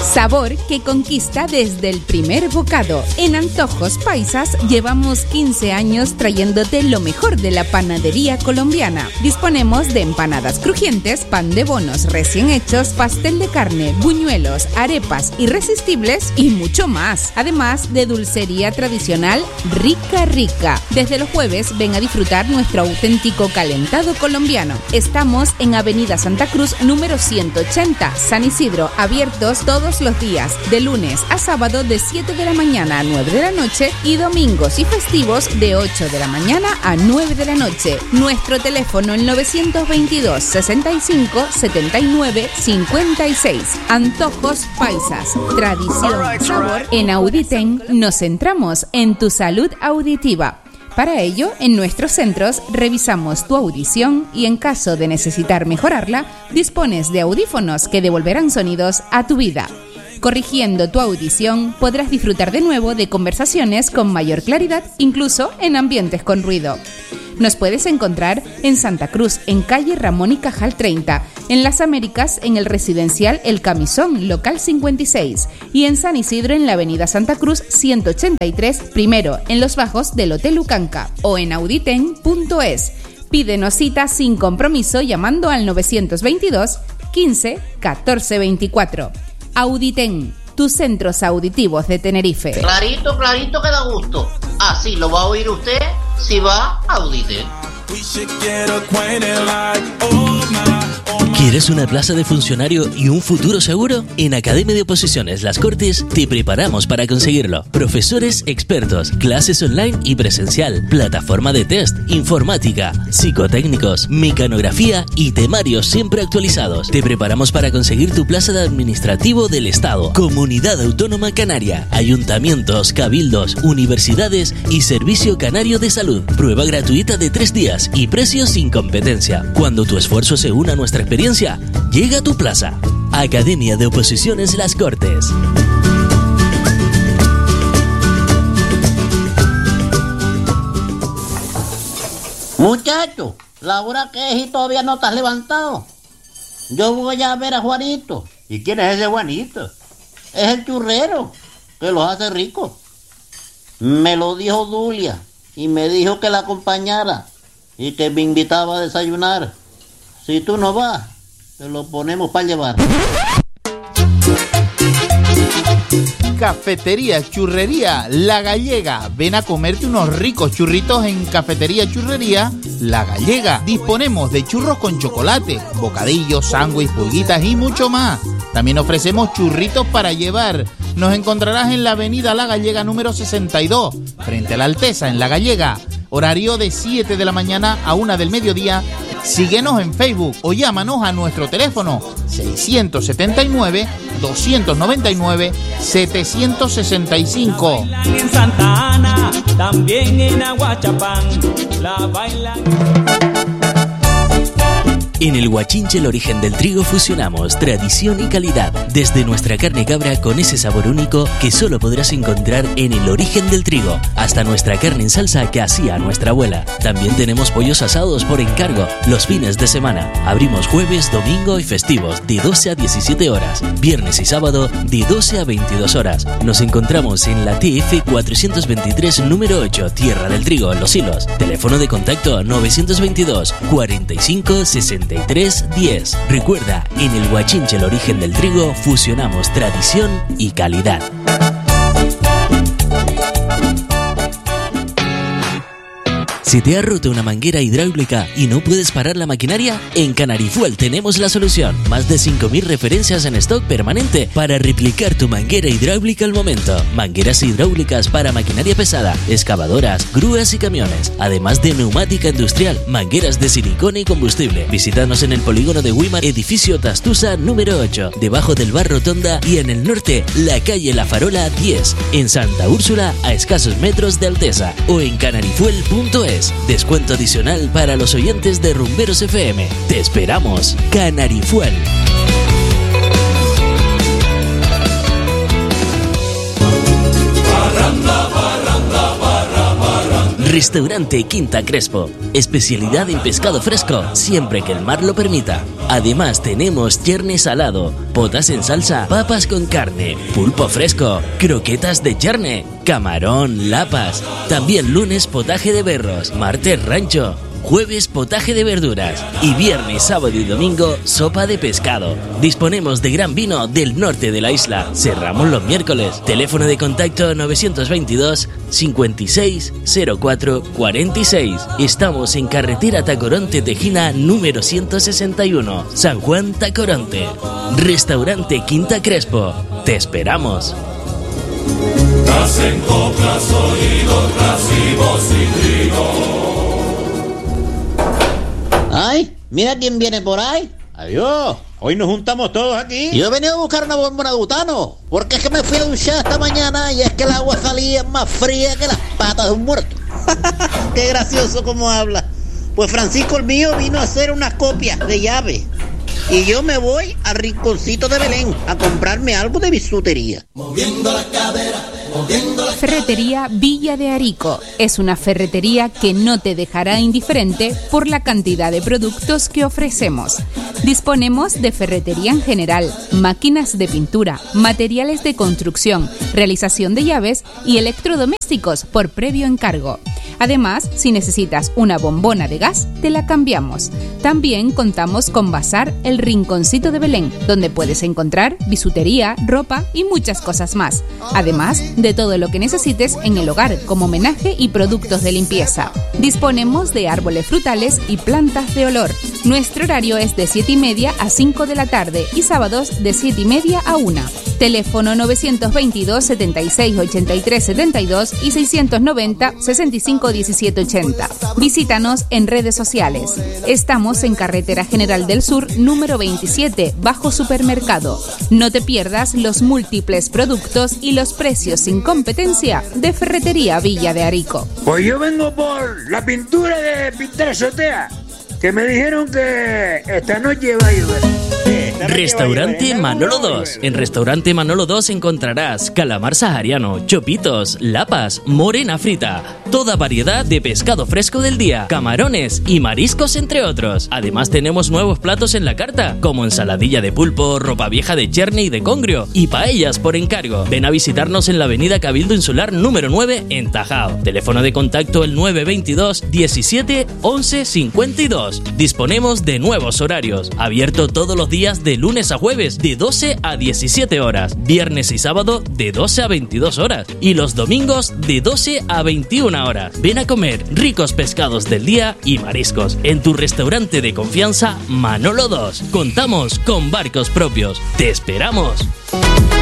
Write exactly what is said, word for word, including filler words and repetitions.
Sabor que conquista desde el primer bocado. En Antojos Paisas llevamos quince años trayéndote lo mejor de la panadería colombiana. Disponemos de empanadas crujientes, pan de bonos recién hechos, pastel de carne, buñuelos, arepas irresistibles y mucho más. Además de dulcería tradicional rica rica. Desde los jueves ven a disfrutar nuestro auténtico calentado colombiano. Estamos en Avenida Santa Cruz número ciento ochenta, San Isidro, abiertos todos los días, de lunes a sábado de siete de la mañana a nueve de la noche y domingos y festivos de ocho de la mañana a nueve de la noche. Nuestro teléfono el novecientos veintidós, sesenta y cinco, setenta y nueve, cincuenta y seis. Antojos Paisas, tradición y sabor. En Auditen nos centramos en tu salud auditiva. Para ello, en nuestros centros revisamos tu audición y en caso de necesitar mejorarla, dispones de audífonos que devolverán sonidos a tu vida. Corrigiendo tu audición, podrás disfrutar de nuevo de conversaciones con mayor claridad, incluso en ambientes con ruido. Nos puedes encontrar en Santa Cruz, en calle Ramón y Cajal treinta, en Las Américas, en el residencial El Camisón, local cincuenta y seis, y en San Isidro, en la avenida Santa Cruz ciento ochenta y tres, primero, en los bajos del Hotel Ucanca, o en auditen punto es. Pídenos cita sin compromiso llamando al novecientos veintidós, quince, catorce veinticuatro. Auditen, tus centros auditivos de Tenerife. Clarito, clarito que da gusto. Así lo va a oír usted si va a Auditen. ¿Quieres una plaza de funcionario y un futuro seguro? En Academia de Oposiciones Las Cortes te preparamos para conseguirlo. Profesores expertos, clases online y presencial, plataforma de test, informática, psicotécnicos, mecanografía y temarios siempre actualizados. Te preparamos para conseguir tu plaza de administrativo del Estado, Comunidad Autónoma Canaria, ayuntamientos, cabildos, universidades y Servicio Canario de Salud. Prueba gratuita de tres días y precios sin competencia. Cuando tu esfuerzo se una a nuestra experiencia, llega a tu plaza. Academia de Oposiciones Las Cortes. Muchacho, la hora que es y todavía no te has levantado. Yo voy a ver a Juanito. ¿Y quién es ese Juanito? Es el churrero, que los hace ricos. Me lo dijo Dulia y me dijo que la acompañara y que me invitaba a desayunar. Si tú no vas, te lo ponemos para llevar. Cafetería, churrería, La Gallega. Ven a comerte unos ricos churritos en Cafetería, churrería, La Gallega. Disponemos de churros con chocolate, bocadillos, sándwiches, pulguitas y mucho más. También ofrecemos churritos para llevar. Nos encontrarás en la avenida La Gallega número sesenta y dos, frente a la Alteza, en La Gallega. Horario de siete de la mañana a una del mediodía. Síguenos en Facebook o llámanos a nuestro teléfono seiscientos setenta y nueve, doscientos noventa y nueve, setecientos sesenta y cinco. En Santa Ana, también en Aguachapán, la bailan. En el Huachinche El Origen del Trigo fusionamos tradición y calidad, desde nuestra carne cabra con ese sabor único que solo podrás encontrar en El Origen del Trigo, hasta nuestra carne en salsa que hacía nuestra abuela. También tenemos pollos asados por encargo los fines de semana. Abrimos jueves, domingo y festivos de doce a diecisiete horas, viernes y sábado de doce a veintidós horas. Nos encontramos en la T F cuatrocientos veintitrés número ocho, Tierra del Trigo, Los Hilos. Teléfono de contacto novecientos veintidós, cuarenta y cinco, sesenta y tres, diez. Recuerda, en el Huachinche El Origen del Trigo fusionamos tradición y calidad. ¿Se te ha roto una manguera hidráulica y no puedes parar la maquinaria? En Canarifuel tenemos la solución. Más de cinco mil referencias en stock permanente para replicar tu manguera hidráulica al momento. Mangueras hidráulicas para maquinaria pesada, excavadoras, grúas y camiones. Además de neumática industrial, mangueras de silicona y combustible. Visítanos en el polígono de Wimar, edificio Tastusa número ocho, debajo del bar Rotonda, y en el norte, la calle La Farola diez. En Santa Úrsula, a escasos metros de Alteza. O en canarifuel punto es. Descuento adicional para los oyentes de Rumberos F M. ¡Te esperamos! Canarifuel. Restaurante Quinta Crespo. Especialidad en pescado fresco, siempre que el mar lo permita. Además tenemos cherne salado, potas en salsa, papas con carne, pulpo fresco, croquetas de cherne, camarón, lapas. También lunes potaje de berros, martes rancho, jueves potaje de verduras y viernes, sábado y domingo sopa de pescado. Disponemos de gran vino del norte de la isla. Cerramos los miércoles. Teléfono de contacto nueve veintidós, cincuenta y seis, cero cuatro cuarenta y seis. Estamos en carretera Tacoronte Tejina número ciento sesenta y uno, San Juan Tacoronte. Restaurante Quinta Crespo. Te esperamos. Hacen coplas, oídos, racimos y trigo. Ay, mira quién viene por ahí. Adiós, hoy nos juntamos todos aquí. Yo he venido a buscar una bombona de butano, porque es que me fui a duchar esta mañana y es que el agua salía más fría que las patas de un muerto. Qué gracioso como habla. Pues Francisco el mío vino a hacer unas copias de llave y yo me voy al rinconcito de Belén a comprarme algo de bisutería. Moviendo la cadera. Ferretería Villa de Arico es una ferretería que no te dejará indiferente por la cantidad de productos que ofrecemos. Disponemos de ferretería en general, máquinas de pintura, materiales de construcción, realización de llaves y electrodomésticos por previo encargo. Además, si necesitas una bombona de gas, te la cambiamos. También contamos con Bazar El Rinconcito de Belén, donde puedes encontrar bisutería, ropa y muchas cosas más. Además de todo lo que necesites en el hogar, como homenaje y productos de limpieza. Disponemos de árboles frutales y plantas de olor. Nuestro horario es de siete y media a cinco de la tarde y sábados de siete y media a una. Teléfono nueve veintidós, setenta y seis, ochenta y tres, setenta y dos y seiscientos noventa, sesenta y cinco, diecisiete, ochenta. Visítanos en redes sociales. Estamos en Carretera General del Sur, número veintisiete, bajo supermercado. No te pierdas los múltiples productos y los precios sin competencia de Ferretería Villa de Arico. Pues yo vengo por la pintura de pintar azotea, que me dijeron que esta noche va a llover. Restaurante Manolo dos. En Restaurante Manolo dos encontrarás calamar sahariano, chopitos, lapas, morena frita, toda variedad de pescado fresco del día, camarones y mariscos, entre otros. Además tenemos nuevos platos en la carta, como ensaladilla de pulpo, ropa vieja de cherne y de congrio y paellas por encargo. Ven a visitarnos en la avenida Cabildo Insular número nueve en Tajao. Teléfono de contacto el nueve veintidós, diecisiete, once, cincuenta y dos. Disponemos de nuevos horarios, abierto todos los días de lunes a jueves de doce a diecisiete horas, viernes y sábado de doce a veintidós horas y los domingos de doce a veintiuna horas. Ven a comer ricos pescados del día y mariscos en tu restaurante de confianza Manolo dos. Contamos con barcos propios. ¡Te esperamos!